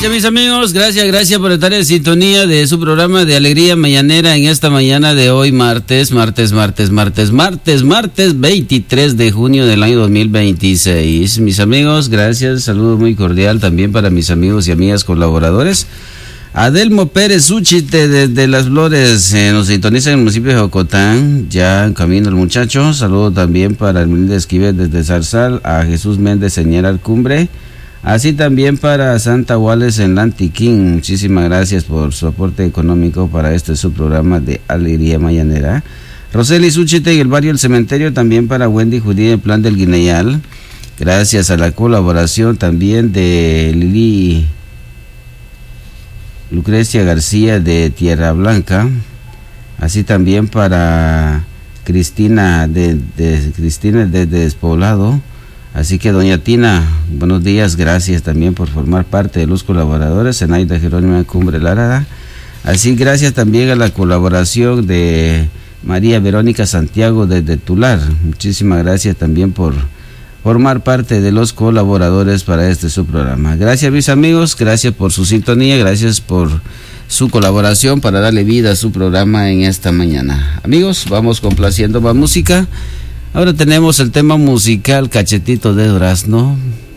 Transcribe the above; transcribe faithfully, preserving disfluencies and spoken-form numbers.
Gracias, mis amigos, gracias, gracias por estar en sintonía de su programa de Alegría Mañanera en esta mañana de hoy, martes, martes, martes, martes, martes, martes, veintitrés de junio del año dos mil veintiséis. Mis amigos, gracias, saludo muy cordial también para mis amigos y amigas colaboradores. Adelmo Pérez Uchite desde Las Flores, eh, nos sintoniza en el municipio de Jocotán, ya en camino el muchacho. Saludo también para Hermelinda Esquivel desde Zarzal, a Jesús Méndez Señor Alcumbre. Así también para Santa Wales en Lantiquín. Muchísimas gracias por su aporte económico para este subprograma de Alegría Mañanera. Roseli Suchite en el barrio El Cementerio, también para Wendy Judí en Plan del Guineal. Gracias a la colaboración también de Lili Lucrecia García de Tierra Blanca. Así también para Cristina de, de Cristina de, de Despoblado. Así que doña Tina, buenos días, gracias también por formar parte de los colaboradores, Zenaida Jerónima Cumbre Larada. Así gracias también a la colaboración de María Verónica Santiago desde Tular. Muchísimas gracias también por formar parte de los colaboradores para este su programa. Gracias, mis amigos, gracias por su sintonía, gracias por su colaboración para darle vida a su programa en esta mañana. Amigos, vamos complaciendo más música. Ahora tenemos el tema musical Cachetito de Durazno.